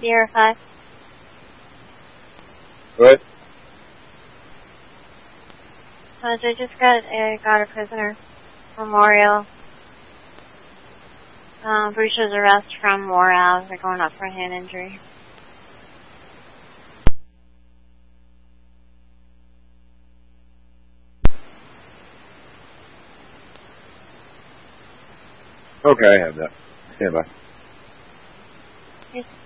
Sierra 5. What? I just got a prisoner. Memorial. Bruce's arrest from War Ave. They're going up for a hand injury. Okay, I have that. Stand by. Yes.